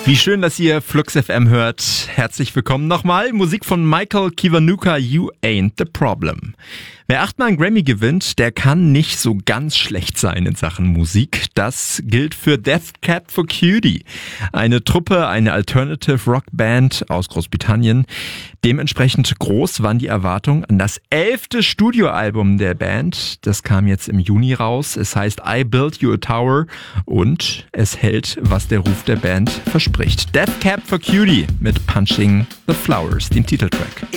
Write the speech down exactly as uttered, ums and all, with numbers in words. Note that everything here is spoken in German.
Wie schön, dass ihr Flux F M hört. Herzlich willkommen nochmal. Musik von Michael Kiwanuka, You Ain't the Problem. Wer achtmal einen Grammy gewinnt, der kann nicht so ganz schlecht sein in Sachen Musik. Das gilt für Death Cab for Cutie. Eine Truppe, eine Alternative Rock Band aus Großbritannien. Dementsprechend groß waren die Erwartungen an das elfte Studioalbum der Band. Das kam jetzt im Juni raus. Es heißt I Built You a Tower und es hält, was der Ruf der Band verspricht. Death Cab for Cutie mit Punching the Flowers, dem Titeltrack.